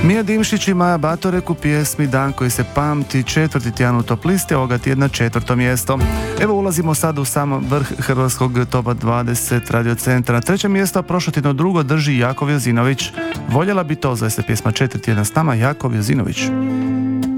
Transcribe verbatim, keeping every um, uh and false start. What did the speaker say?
Mija Dimšić i Maja Batorek u pjesmi Dan koji se pamti, četvrti tjedan u top liste, ovoga tjedna četvrto mjesto. Evo ulazimo sad u sam vrh hrvatskog topa dvadeset Radio Centra. Treće mjesto, prošlo tjedno drugo drži Jakov Jozinović. Voljela bi to, zove se pjesma četiri tjedna s nama, Jakov Jozinović.